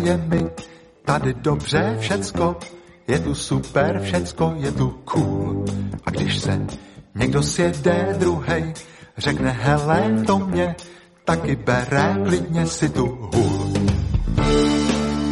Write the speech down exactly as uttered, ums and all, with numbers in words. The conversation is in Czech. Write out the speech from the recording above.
je mi tady dobře všecko, je tu super všecko, je tu cool. A když se někdo sjede druhej, řekne hele, to mě taky bere, klidně si tu hůl.